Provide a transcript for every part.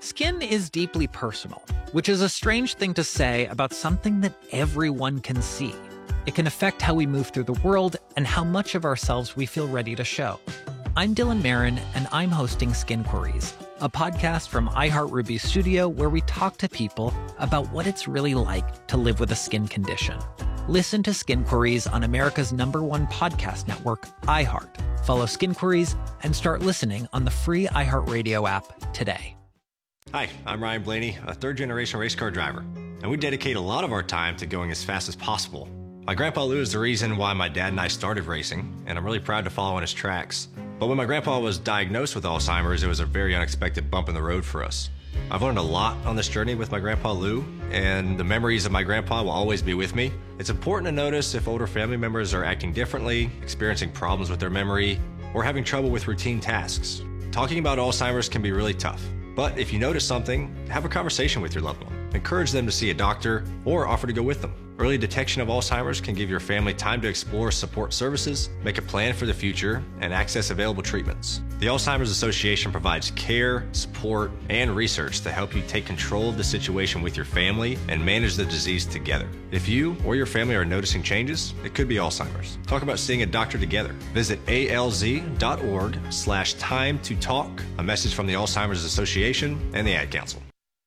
Skin is deeply personal, which is a strange thing to say about something that everyone can see. It can affect how we move through the world and how much of ourselves we feel ready to show. I'm Dylan Marin, and I'm hosting Skin Queries, a podcast from iHeartRuby Studio where we talk to people about what it's really like to live with a skin condition. Listen to Skin Queries on America's #1 podcast network, iHeart. Follow Skin Queries and start listening on the free iHeartRadio app today. Hi, I'm Ryan Blaney, a third-generation race car driver, and we dedicate a lot of our time to going as fast as possible. My grandpa Lou is the reason why my dad and I started racing, and I'm really proud to follow in his tracks. But when my grandpa was diagnosed with Alzheimer's, it was a very unexpected bump in the road for us. I've learned a lot on this journey with my grandpa Lou, and the memories of my grandpa will always be with me. It's important to notice if older family members are acting differently, experiencing problems with their memory, or having trouble with routine tasks. Talking about Alzheimer's can be really tough. But if you notice something, have a conversation with your loved one. Encourage them to see a doctor or offer to go with them. Early detection of Alzheimer's can give your family time to explore support services, make a plan for the future, and access available treatments. The Alzheimer's Association provides care, support, and research to help you take control of the situation with your family and manage the disease together. If you or your family are noticing changes, it could be Alzheimer's. Talk about seeing a doctor together. Visit alz.org/time to talk. A message from the Alzheimer's Association and the Ad Council.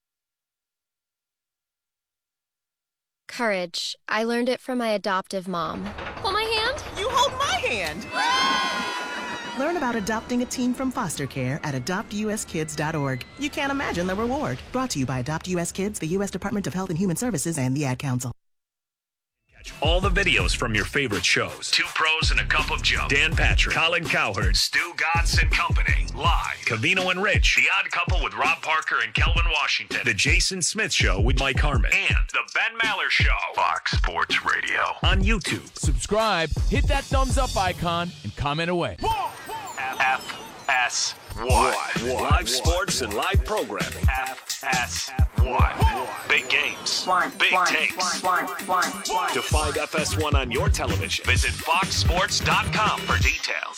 Courage. I learned it from my adoptive mom. Hold my hand. You hold my hand. Learn about adopting a teen from foster care at adoptuskids.org. You can't imagine the reward. Brought to you by Adopt US Kids, the U.S. Department of Health and Human Services, and the Ad Council. All the videos from your favorite shows. Two Pros and a Cup of Joe. Dan Patrick, Colin Cowherd, Stu Gatz and Company. Live. Covino and Rich. The Odd Couple with Rob Parker and Kelvin Washington. The Jason Smith Show with Mike Harmon. And The Ben Maller Show. Fox Sports Radio. On YouTube. Subscribe, hit that thumbs up icon, and comment away. FS1. Live sports and live programming. FS1. Big games. Big takes. To find FS1 on your television, visit foxsports.com for details.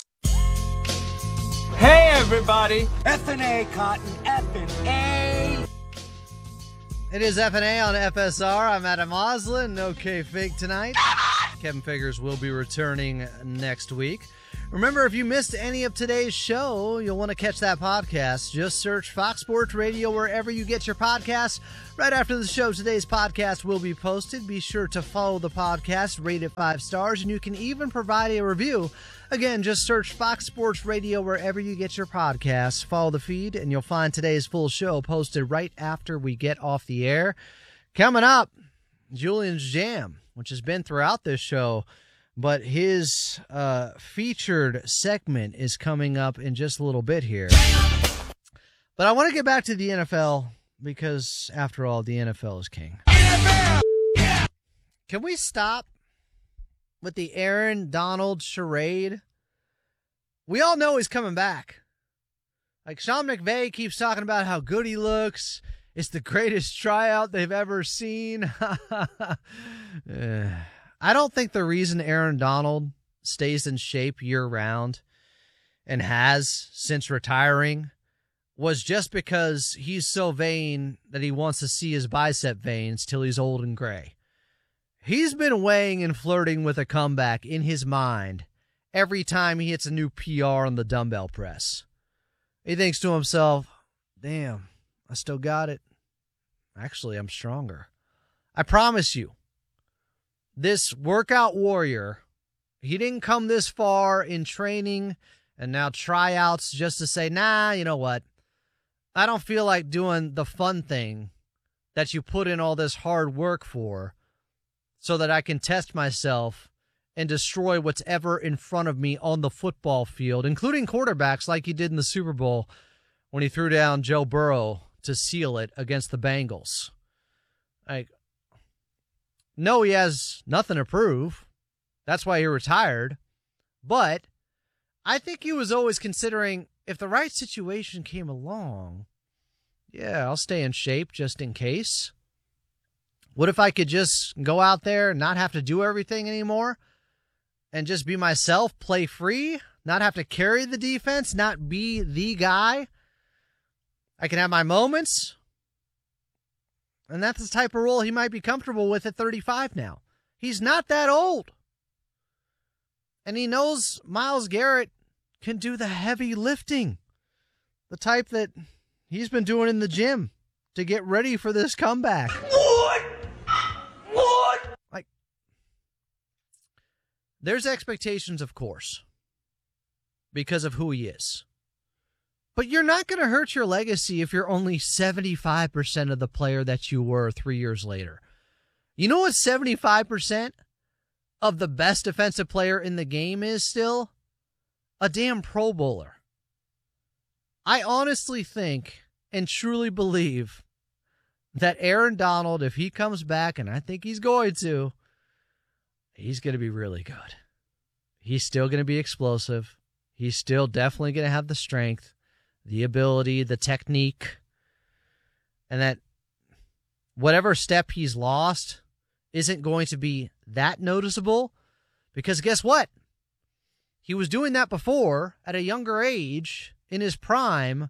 Hey, everybody. F&A, Cotton. F&A. It is F&A on FSR. I'm Adam Oslin. No K-Fig tonight. Kevin Figures will be returning next week. Remember, if you missed any of today's show, you'll want to catch that podcast. Just search Fox Sports Radio wherever you get your podcasts. Right after the show, today's podcast will be posted. Be sure to follow the podcast, rate it 5 stars, and you can even provide a review. Again, just search Fox Sports Radio wherever you get your podcasts. Follow the feed, and you'll find today's full show posted right after we get off the air. Coming up, Julian's Jam, which has been throughout this show, but his featured segment is coming up in just a little bit here. But I want to get back to the NFL because, after all, the NFL is king. NFL! Yeah! Can we stop with the Aaron Donald charade? We all know he's coming back. Like, Sean McVay keeps talking about how good he looks. It's the greatest tryout they've ever seen. I don't think the reason Aaron Donald stays in shape year-round and has since retiring was just because he's so vain that he wants to see his bicep veins till he's old and gray. He's been weighing and flirting with a comeback in his mind every time he hits a new PR on the dumbbell press. He thinks to himself, damn, I still got it. Actually, I'm stronger. I promise you, this workout warrior, he didn't come this far in training and now tryouts just to say, nah, you know what? I don't feel like doing the fun thing that you put in all this hard work for so that I can test myself and destroy what's ever in front of me on the football field, including quarterbacks like he did in the Super Bowl when he threw down Joe Burrow to seal it against the Bengals. Like, no, he has nothing to prove. That's why he retired. But I think he was always considering, if the right situation came along, yeah, I'll stay in shape just in case. What if I could just go out there and not have to do everything anymore and just be myself, play free, not have to carry the defense, not be the guy? I can have my moments. And that's the type of role he might be comfortable with at 35 now. He's not that old. And he knows Myles Garrett can do the heavy lifting. The type that he's been doing in the gym to get ready for this comeback. What? Like, there's expectations, of course, because of who he is. But you're not going to hurt your legacy if you're only 75% of the player that you were 3 years later. You know what 75% of the best defensive player in the game is still? A damn Pro Bowler. I honestly think and truly believe that Aaron Donald, if he comes back, and I think he's going to, he's going to be really good. He's still going to be explosive. He's still definitely going to have the strength, the ability, the technique, and that whatever step he's lost isn't going to be that noticeable, because guess what? He was doing that before at a younger age in his prime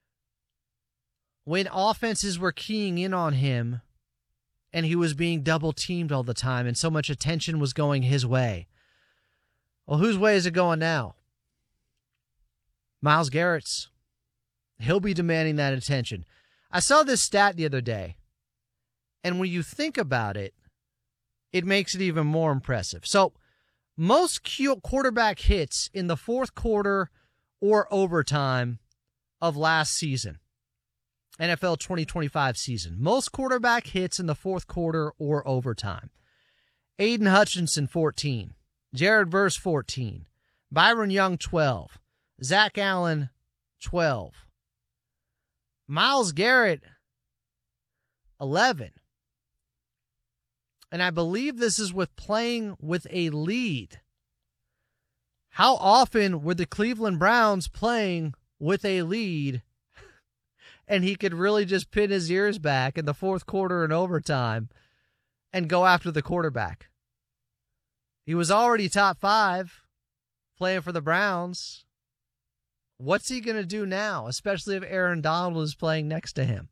when offenses were keying in on him and he was being double teamed all the time and so much attention was going his way. Well, whose way is it going now? Myles Garrett's. He'll be demanding that attention. I saw this stat the other day, and when you think about it, it makes it even more impressive. So, most quarterback hits in the fourth quarter or overtime of last season, NFL 2025 season. Most quarterback hits in the fourth quarter or overtime. Aiden Hutchinson, 14. Jared Verse, 14. Byron Young, 12. Zach Allen, 12. Myles Garrett, 11. And I believe this is with playing with a lead. How often were the Cleveland Browns playing with a lead and he could really just pin his ears back in the fourth quarter and overtime and go after the quarterback? He was already top 5 playing for the Browns. What's he going to do now, especially if Aaron Donald is playing next to him?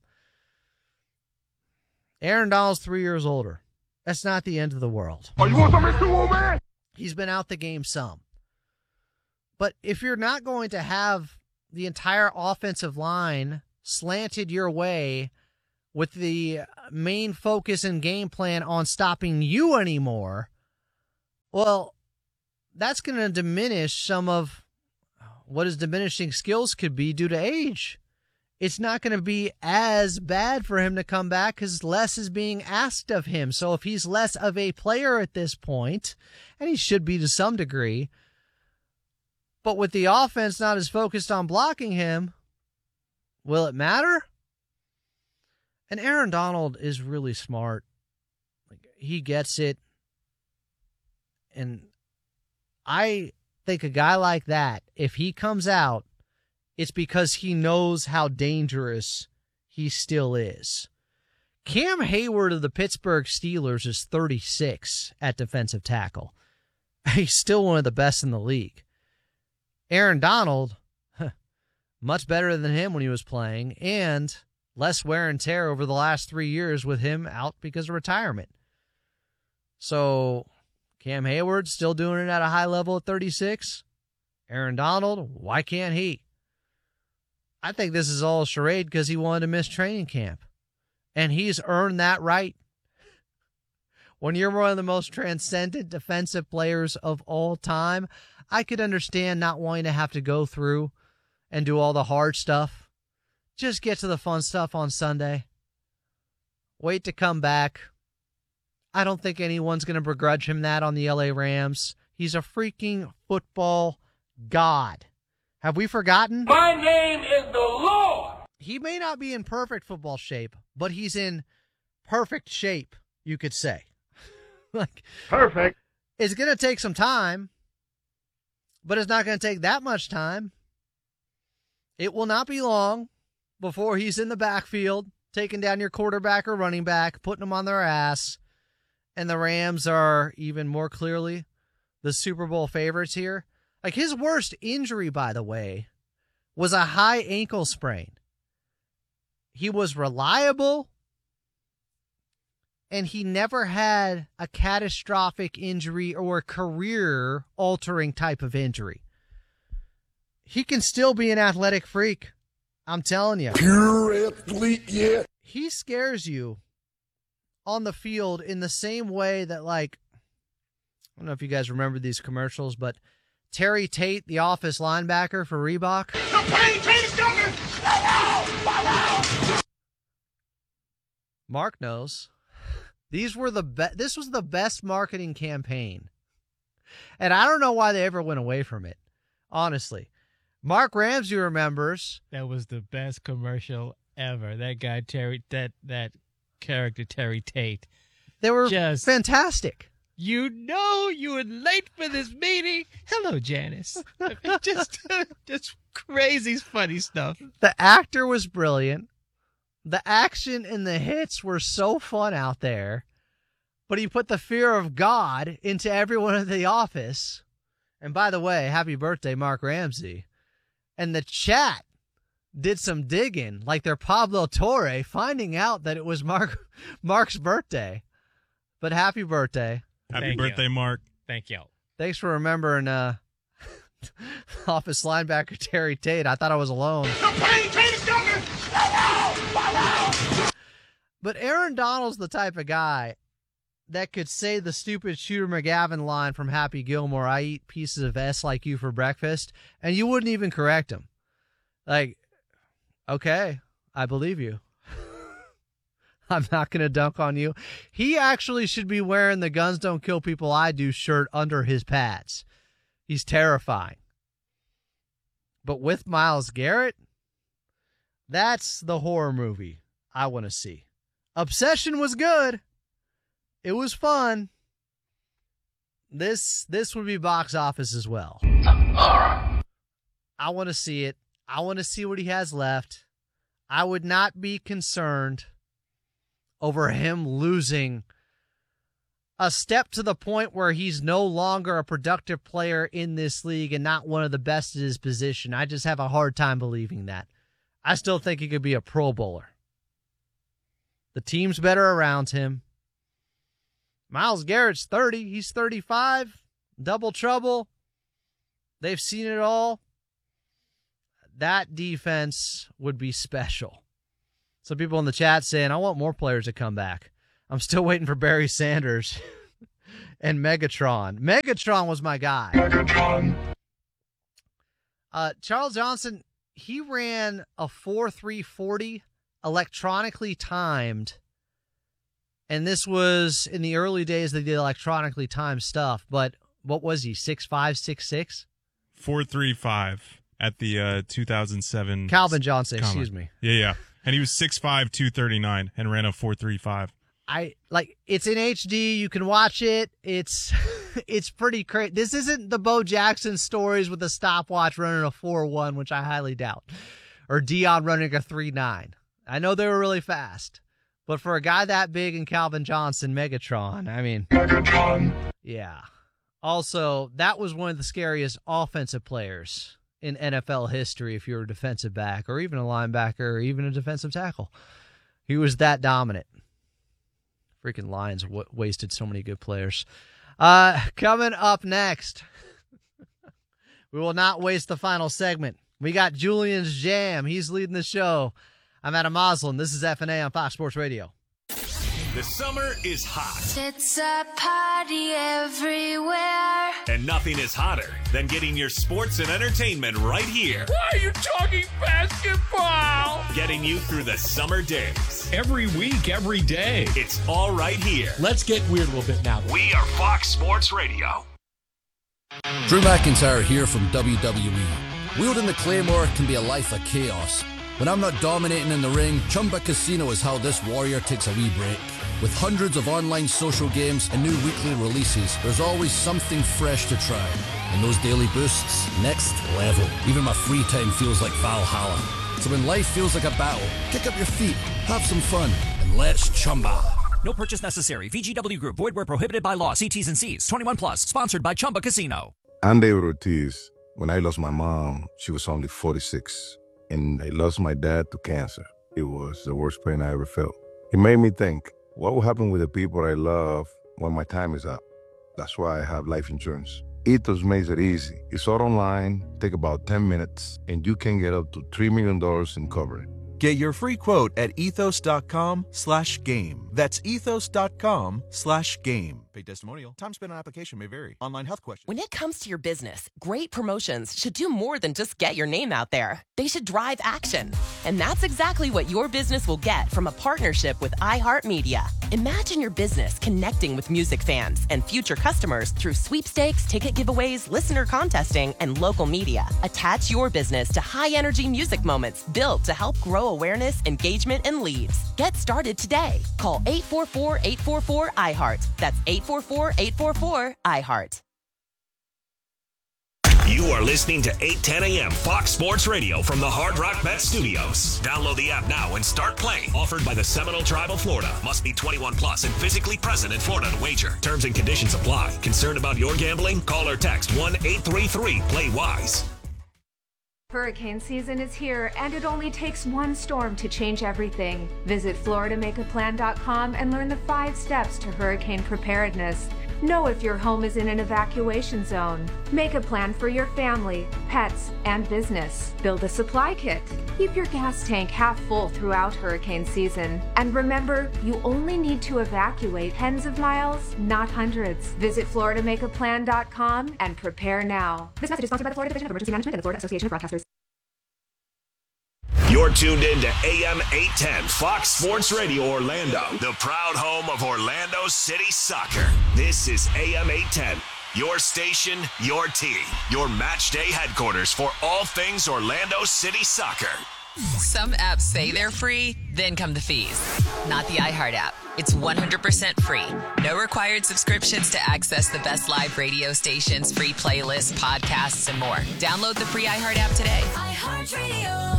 Aaron Donald's 3 years older. That's not the end of the world. Oh, you want something too, old man? He's been out the game some. But if you're not going to have the entire offensive line slanted your way with the main focus and game plan on stopping you anymore, well, that's going to diminish some of what his diminishing skills could be due to age. It's not going to be as bad for him to come back because less is being asked of him. So if he's less of a player at this point, and he should be to some degree, but with the offense not as focused on blocking him, will it matter? And Aaron Donald is really smart. He gets it. And I think a guy like that, if he comes out, it's because he knows how dangerous he still is. Cam Hayward of the Pittsburgh Steelers is 36 at defensive tackle. He's still one of the best in the league. Aaron Donald, much better than him when he was playing, and less wear and tear over the last 3 years with him out because of retirement. So Cam Hayward still doing it at a high level at 36. Aaron Donald, why can't he? I think this is all a charade because he wanted to miss training camp. And he's earned that right. When you're one of the most transcendent defensive players of all time, I could understand not wanting to have to go through and do all the hard stuff. Just get to the fun stuff on Sunday. Wait to come back. I don't think anyone's going to begrudge him that on the LA Rams. He's a freaking football god. Have we forgotten? My name is the Lord. He may not be in perfect football shape, but he's in perfect shape, you could say. Perfect. It's going to take some time, but it's not going to take that much time. It will not be long before he's in the backfield, taking down your quarterback or running back, putting them on their ass, and the Rams are even more clearly the Super Bowl favorites here. Like, his worst injury, by the way, was a high ankle sprain. He was reliable, and he never had a catastrophic injury or a career-altering type of injury. He can still be an athletic freak. I'm telling you. Pure athlete, yeah. He scares you on the field in the same way that, like, I don't know if you guys remember these commercials, but Terry Tate, the Office linebacker for Reebok. Mark knows. These were this was the best marketing campaign. And I don't know why they ever went away from it, honestly. Mark Ramsey remembers. That was the best commercial ever. That guy, that character, Terry Tate. They were just fantastic. You were late for this meeting. Hello, Janice. just crazy, funny stuff. The actor was brilliant. The action and the hits were so fun out there. But he put the fear of God into everyone in the office. And by the way, happy birthday, Mark Ramsey. And the chat did some digging, like they're Pablo Torre, finding out that it was Mark's birthday. But happy birthday. Happy birthday, Mark. Thank you. Thanks for remembering Office linebacker Terry Tate. I thought I was alone. But Aaron Donald's the type of guy that could say the stupid Shooter McGavin line from Happy Gilmore, I eat pieces of S like you for breakfast, and you wouldn't even correct him. Like, okay, I believe you. I'm not going to dunk on you. He actually should be wearing the Guns Don't Kill People I Do shirt under his pads. He's terrifying. But with Myles Garrett, that's the horror movie I want to see. Obsession was good. It was fun. This would be box office as well. I want to see it. I want to see what he has left. I would not be concerned over him losing a step to the point where he's no longer a productive player in this league and not one of the best at his position. I just have a hard time believing that. I still think he could be a Pro Bowler. The team's better around him. Myles Garrett's 30. He's 35. Double trouble. They've seen it all. That defense would be special. Some people in the chat saying, I want more players to come back. I'm still waiting for Barry Sanders and Megatron. Megatron was my guy. Megatron. Charles Johnson, he ran a 4.340 electronically timed. And this was in the early days they did electronically timed stuff. But what was he, 6'5", 6'6"? 4.35 at the 2007. Calvin Johnson, excuse me. Yeah. And he was 6'5", 239 and ran a 4.35. It's in HD. You can watch it. It's pretty crazy. This isn't the Bo Jackson stories with a stopwatch running a 4.1, which I highly doubt, or Dion running a 3.9. I know they were really fast, but for a guy that big in Calvin Johnson, Megatron, I mean, Megatron. Yeah. Also, that was one of the scariest offensive players in NFL history if you're a defensive back or even a linebacker or even a defensive tackle. He was that dominant. Freaking Lions wasted so many good players. Coming up next, we will not waste the final segment. We got Julian's Jam. He's leading the show. I'm Adam Moslin. This is FNA on Fox Sports Radio. The summer is hot. It's a party everywhere. And nothing is hotter than getting your sports and entertainment right here. Why are you talking basketball? Getting you through the summer days. Every week, every day. It's all right here. Let's get weird a little bit now. We are Fox Sports Radio. Drew McIntyre here from WWE. Wielding the Claymore can be a life of chaos. When I'm not dominating in the ring, Chumba Casino is how this warrior takes a wee break. With hundreds of online social games and new weekly releases, there's always something fresh to try. And those daily boosts, next level. Even my free time feels like Valhalla. So when life feels like a battle, kick up your feet, have some fun, and let's Chumba. No purchase necessary. VGW Group. Void where prohibited by law. See T's and C's. 21 plus. Sponsored by Chumba Casino. I'm David Ortiz. When I lost my mom, she was only 46. And I lost my dad to cancer. it was the worst pain I ever felt. It made me think, what will happen with the people I love when my time is up? That's why I have life insurance. Ethos makes it easy. It's all online, take about 10 minutes, and you can get up to $3 million in coverage. Get your free quote at ethos.com/game. That's ethos.com/game. Paid testimonial. Time spent on application may vary. Online health questions. When it comes to your business, great promotions should do more than just get your name out there. They should drive action. And that's exactly what your business will get from a partnership with iHeartMedia. Imagine your business connecting with music fans and future customers through sweepstakes, ticket giveaways, listener contesting, and local media. Attach your business to high-energy music moments built to help grow awareness, engagement, and leads. Get started today. Call 844-844-iHeart. That's 844-844-iHeart. You are listening to 810 a.m. Fox Sports Radio from the Hard Rock Bet Studios. Download the app now and start playing. Offered by the Seminole Tribe of Florida. Must be 21 plus and physically present in Florida to wager. Terms and conditions apply. Concerned about your gambling? Call or text 1-833-PLAY-WISE. Hurricane season is here, and it only takes one storm to change everything. Visit FloridaMakeAPlan.com and learn the 5 steps to hurricane preparedness. Know if your home is in an evacuation zone. Make a plan for your family, pets, and business. Build a supply kit. Keep your gas tank half full throughout hurricane season. And remember, you only need to evacuate tens of miles, not hundreds. Visit FloridaMakeAPlan.com and prepare now. This message is sponsored by the Florida Division of Emergency Management and the Florida Association of Broadcasters. You're tuned in to AM 810 Fox Sports Radio Orlando, the proud home of Orlando City Soccer. This is AM 810, your station, your team, your match day headquarters for all things Orlando City Soccer. Some apps say they're free, then come the fees. Not the iHeart app. It's 100% free. No required subscriptions to access the best live radio stations, free playlists, podcasts, and more. Download the free iHeart app today. iHeartRadio.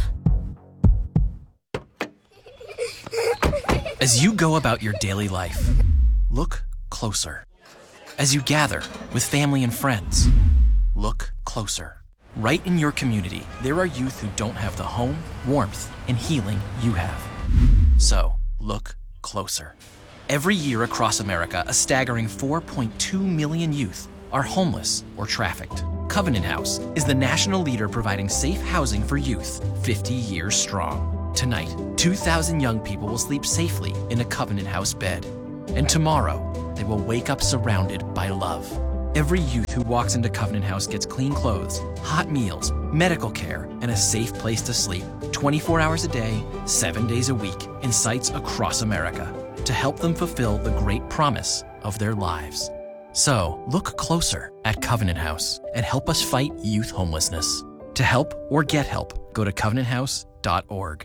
As you go about your daily life, look closer. As you gather with family and friends, look closer. Right in your community, there are youth who don't have the home, warmth, and healing you have. So, look closer. Every year across America, a staggering 4.2 million youth are homeless or trafficked. Covenant House is the national leader providing safe housing for youth, 50 years strong. Tonight, 2,000 young people will sleep safely in a Covenant House bed. And tomorrow, they will wake up surrounded by love. Every youth who walks into Covenant House gets clean clothes, hot meals, medical care, and a safe place to sleep 24 hours a day, 7 days a week in sites across America to help them fulfill the great promise of their lives. So, look closer at Covenant House and help us fight youth homelessness. To help or get help, go to covenanthouse.org.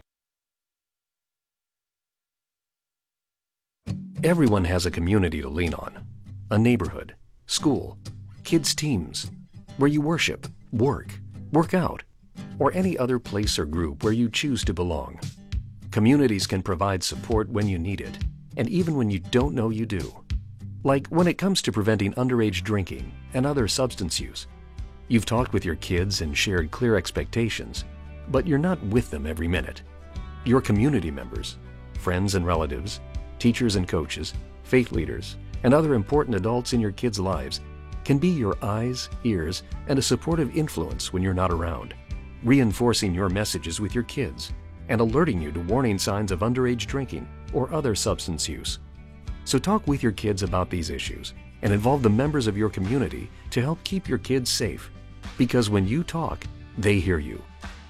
Everyone has a community to lean on. A neighborhood, school, kids' teams, where you worship, work out, or any other place or group where you choose to belong. Communities can provide support when you need it, and even when you don't know you do. Like when it comes to preventing underage drinking and other substance use. You've talked with your kids and shared clear expectations, but you're not with them every minute. Your community members, friends and relatives, teachers and coaches, faith leaders, and other important adults in your kids' lives can be your eyes, ears, and a supportive influence when you're not around, reinforcing your messages with your kids and alerting you to warning signs of underage drinking or other substance use. So talk with your kids about these issues and involve the members of your community to help keep your kids safe. Because when you talk, they hear you.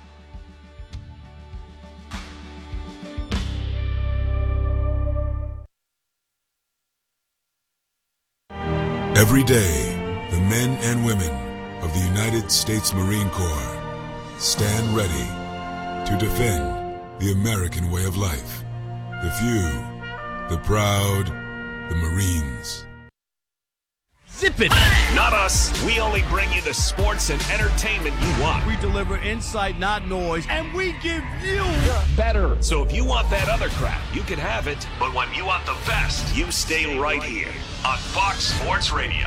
Every day, the men and women of the United States Marine Corps stand ready to defend the American way of life. The few, the proud, the Marines. Zip it! Not us. We only bring you the sports and entertainment you want. We deliver insight, not noise, and we give you better. So if you want that other crap, you can have it. But when you want the best, you stay right here on Fox Sports Radio.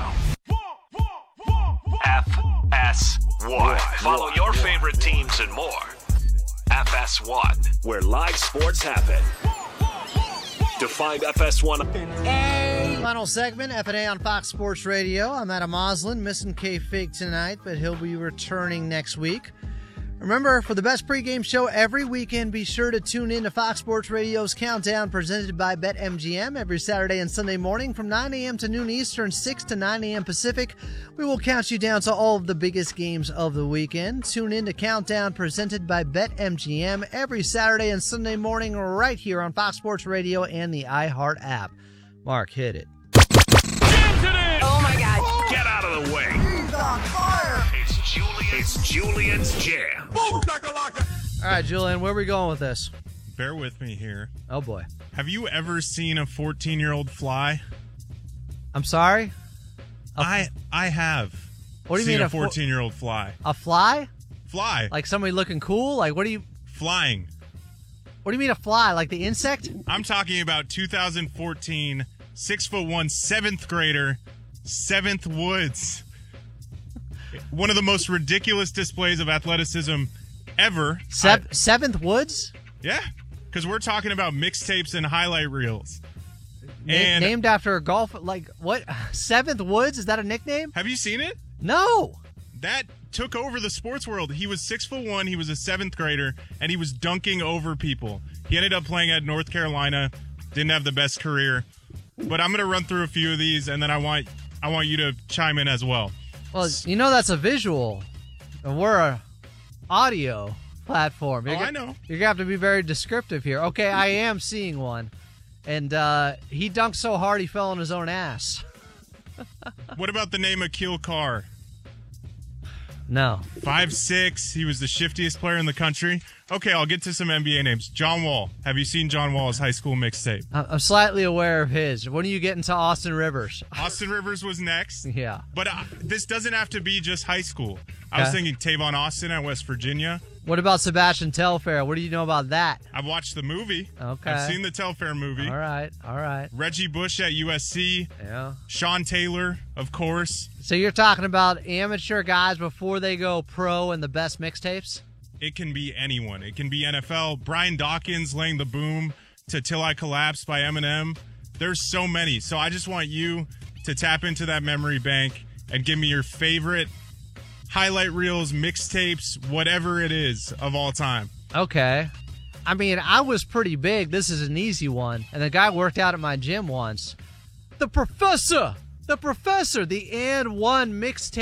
FS1. Follow your favorite teams and more FS1, where live sports happen. To find FS1. Final segment, F&A on Fox Sports Radio. I'm Adam Oslin, missing K-Fake tonight, but he'll be returning next week. Remember, for the best pregame show every weekend, be sure to tune in to Fox Sports Radio's Countdown, presented by BetMGM, every Saturday and Sunday morning from 9 a.m. to noon Eastern, 6 to 9 a.m. Pacific. We will count you down to all of the biggest games of the weekend. Tune in to Countdown, presented by BetMGM, every Saturday and Sunday morning right here on Fox Sports Radio and the iHeart app. Mark, hit it. Oh my God. Get out of the way. He's on fire. It's Julian's Jam. All right, Julian, where are we going with this? Bear with me here. Oh, boy. Have you ever seen a 14-year-old fly? I'm sorry? I have. What do you seen mean a 14-year-old fly? A fly? Fly. Like somebody looking cool? Like, what do you... Flying. What do you mean a fly? Like the insect? I'm talking about 2014, 6'1", 7th grader, 7th Woods. One of the most ridiculous displays of athleticism ever. 7th Woods? Yeah, because we're talking about mixtapes and highlight reels. And named after a golf, like, what? 7th Woods? Is that a nickname? Have you seen it? No. That took over the sports world. He was 6'1", he was a 7th grader, and he was dunking over people. He ended up playing at North Carolina, didn't have the best career. But I'm going to run through a few of these, and then I want you to chime in as well. Well, you know that's a visual, and we're a audio platform. I know. You're going to have to be very descriptive here. Okay, I am seeing one. And he dunked so hard he fell on his own ass. What about the name Akil Carr? No. 5'6", he was the shiftiest player in the country. Okay, I'll get to some NBA names. John Wall. Have you seen John Wall's high school mixtape? I'm slightly aware of his. When are you getting to Austin Rivers? Austin Rivers was next. Yeah. But this doesn't have to be just high school. I was thinking Tavon Austin at West Virginia. What about Sebastian Telfair? What do you know about that? I've watched the movie. Okay. I've seen the Telfair movie. All right. Reggie Bush at USC. Yeah. Sean Taylor, of course. So you're talking about amateur guys before they go pro and the best mixtapes? It can be anyone. It can be NFL. Brian Dawkins laying the boom to Till I Collapse by Eminem. There's so many. So I just want you to tap into that memory bank and give me your favorite highlight reels, mixtapes, whatever it is of all time. Okay. I mean, I was pretty big. This is an easy one. And the guy worked out at my gym once. The Professor, the And One mixtape.